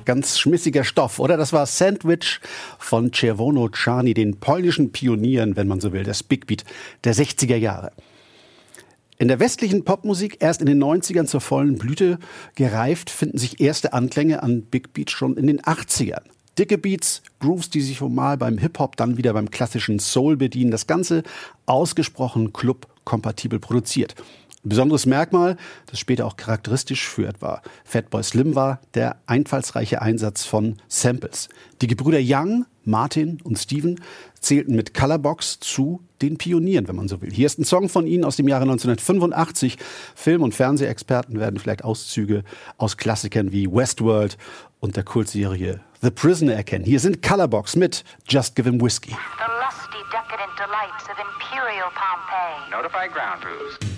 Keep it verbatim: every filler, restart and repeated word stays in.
Ganz schmissiger Stoff, oder? Das war Sandwich von Czerwono Czarny, den polnischen Pionieren, wenn man so will, des Big Beat der sechziger Jahre. In der westlichen Popmusik erst in den neunzigern zur vollen Blüte gereift, finden sich erste Anklänge an Big Beat schon in den achtzigern. Dicke Beats, Grooves, die sich mal beim Hip-Hop, dann wieder beim klassischen Soul bedienen. Das Ganze ausgesprochen club-kompatibel produziert. Ein besonderes Merkmal, das später auch charakteristisch für etwa Fatboy Slim war, der einfallsreiche Einsatz von Samples. Die Gebrüder Young, Martin und Steven zählten mit Colorbox zu den Pionieren, wenn man so will. Hier ist ein Song von ihnen aus dem Jahre neunzehnhundertfünfundachtzig. Film- und Fernsehexperten werden vielleicht Auszüge aus Klassikern wie Westworld und der Kultserie The Prisoner erkennen. Hier sind Colorbox mit Just Give Him Whiskey. The lusty, decadent delights of imperial Pompeii. Notify ground crews.